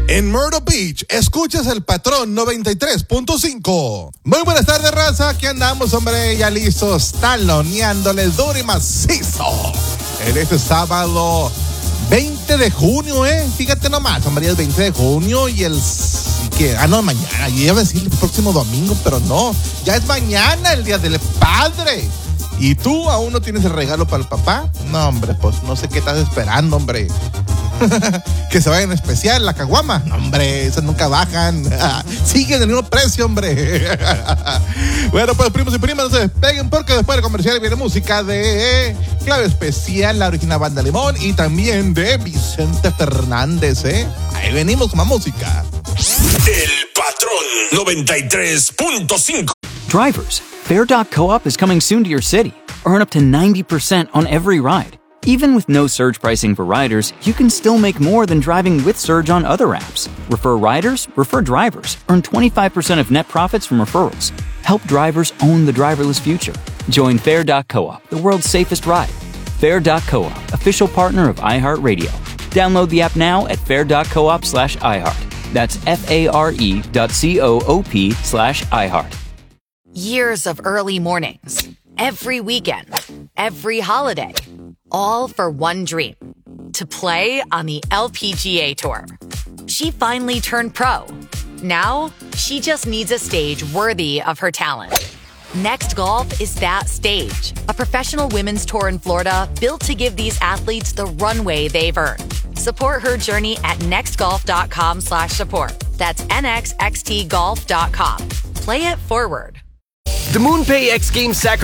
En Myrtle Beach, escuchas el Patrón 93.5. Muy buenas tardes, raza. Aquí andamos, hombre, ya listos, taloneándole duro y macizo. En este sábado 20 de junio, Fíjate nomás, hombre, ya es 20 de junio y mañana. Yo iba a decir el próximo domingo, pero no. Ya es mañana, el Día del Padre. ¿Y tú aún no tienes el regalo para el papá? No, hombre, pues no sé qué estás esperando, hombre. Que se vayan en especial, la caguama. No, hombre, esas nunca bajan. Siguen el mismo precio, hombre. Bueno, pues primos y primas, no se despeguen porque después del comercial viene música de Clave Especial, la original Banda Limón y también de Vicente Fernández, Ahí venimos con más música. El Patrón 93.5. Drivers, Fair.coop is coming soon to your city. Earn up to 90% on every ride. Even with no surge pricing for riders, you can still make more than driving with Surge on other apps. Refer riders, refer drivers. Earn 25% of net profits from referrals. Help drivers own the driverless future. Join Fair.coop, the world's safest ride. Fair.coop, official partner of iHeartRadio. Download the app now at fair.coop/iHeart. That's FARE.coop/iHeart. Years of early mornings, every weekend, every holiday, all for one dream, to play on the LPGA Tour. She finally turned pro. Now, she just needs a stage worthy of her talent. Next Golf is that stage, a professional women's tour in Florida built to give these athletes the runway they've earned. Support her journey at nextgolf.com/support. That's nxxtgolf.com. Play it forward. The MoonPay X Games Sacrifice